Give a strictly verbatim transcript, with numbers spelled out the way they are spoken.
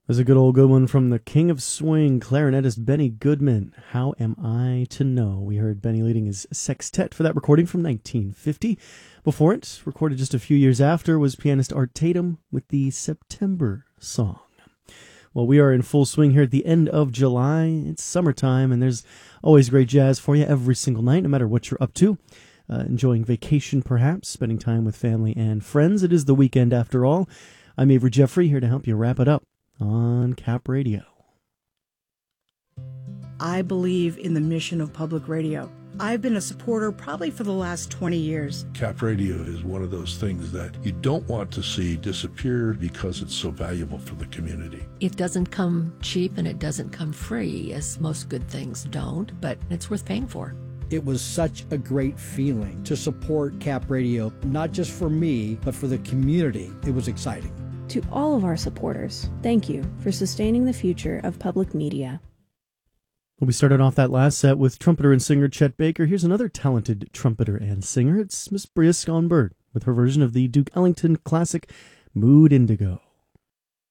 There's a good old good one from the King of Swing, clarinetist Benny Goodman. How Am I to Know? We heard Benny leading his sextet for that recording from nineteen fifty. Before it, recorded just a few years after, was pianist Art Tatum with the September Song. Well, we are in full swing here at the end of July. It's summertime, and there's always great jazz for you every single night, no matter what you're up to. Uh, enjoying vacation, perhaps, spending time with family and friends. It is the weekend, after all. I'm Avery Jeffrey, here to help you wrap it up on Cap Radio. I believe in the mission of public radio. I've been a supporter probably for the last twenty years. Cap Radio is one of those things that you don't want to see disappear because it's so valuable for the community. It doesn't come cheap and it doesn't come free, as most good things don't, but it's worth paying for. It was such a great feeling to support Cap Radio, not just for me, but for the community. It was exciting. To all of our supporters, thank you for sustaining the future of public media. Well, we started off that last set with trumpeter and singer Chet Baker. Here's another talented trumpeter and singer. It's Miss Bria Skonberg with her version of the Duke Ellington classic Mood Indigo.